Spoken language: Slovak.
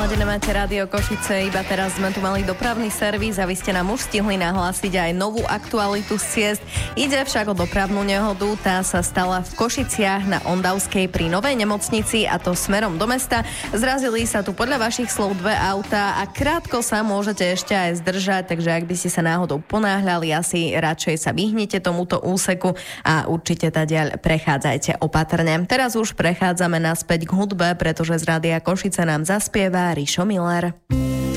naladené máte Rádio Košice, iba teraz sme tu mali dopravný servis a vy ste nám už stihli nahlásiť aj novú aktualitu z ciest. Ide však o dopravnú nehodu, tá sa stala v Košiciach na Ondavskej pri Novej nemocnici a to smerom do mesta. Zrazili sa tu podľa vašich slov dve autá a krátko sa môžete ešte aj zdržať, takže ak by ste sa náhodou ponáhľali, asi radšej sa vyhnite tomuto úseku a určite tadiaľ prechádzajte opatrne. Teraz už prechádzame naspäť k hudbe, pretože z Rádia Košice nám zaspieva Rišo Miller.